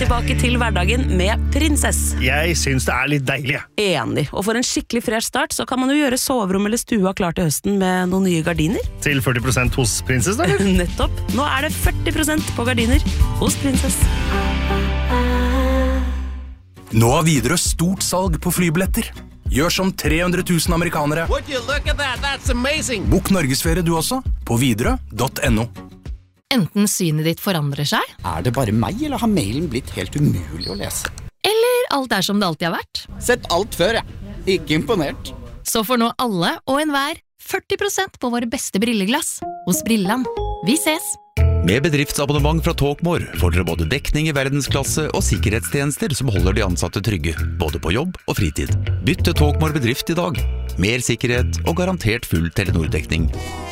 tilbake til hverdagen med Prinsess. Jeg synes det litt deilig. Enig, og for en skikkelig fresh start så kan man jo gjøre soverom eller stua klar til høsten med noen nye gardiner. Til 40% hos Prinsess, da? Nettopp. Nå det 40% på gardiner hos Prinsess. Nå har Widerøe stort salg på flybilletter. Gjør som 300 000 amerikanere. Bok Norgesferie du også, på widerøe.no. Enten synet ditt forandrer seg, det bare meg, eller har mailen blitt helt umulig å lese? eller alt som det alltid har vært. Sett alt før, Ikke imponert. Så får nå alle og enhver 40% på våre beste brilleglass hos Brilland. Vi ses! Med bedriftsabonnement fra Talkmore får dere både dekning i verdensklasse og sikkerhetstjenester som holder de ansatte trygge, både på jobb og fritid. Bytt til Talkmore bedrift i dag. Mer sikkerhet og garantert full Telenor-dekning.